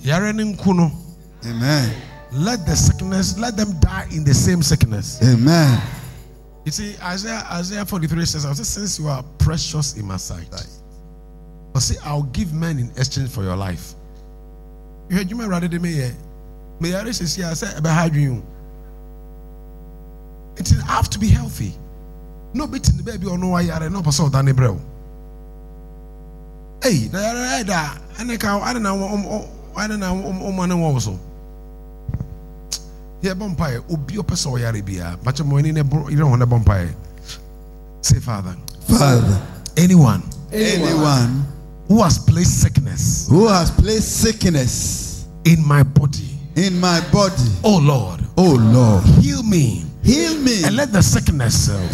Amen. Let the sickness, let them die in the same sickness. Amen. You see, Isaiah 43 says, since you are precious in my sight, but see, I'll give men in exchange for your life. You heard you may rather than me. May I say, I said, about you. It have to be healthy. No beating the baby or no why you are no person than a bro. Hey, I don't know also. Here, Bompire, Ubio Peso Yaribia, but you don't want a Bompire. Say, Father, anyone who has placed sickness in my body, oh Lord, Lord, heal me, and let the sickness